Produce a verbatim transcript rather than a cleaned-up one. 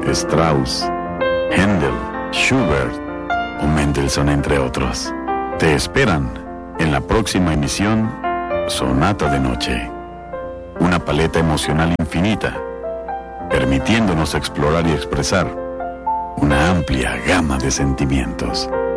Strauss, Händel, Schubert o Mendelssohn, entre otros. Te esperan en la próxima emisión Sonata de Noche. Una paleta emocional infinita, permitiéndonos explorar y expresar una amplia gama de sentimientos.